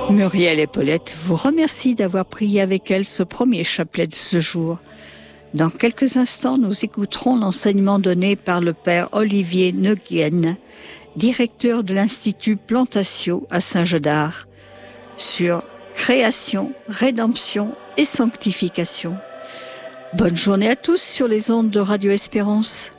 Muriel et Paulette vous remercient d'avoir prié avec elles ce premier chapelet de ce jour. Dans quelques instants, nous écouterons l'enseignement donné par le père Olivier Nguyen, directeur de l'Institut Plantatio à Saint-Jeudard, sur création, rédemption et sanctification. Bonne journée à tous sur les ondes de Radio Espérance.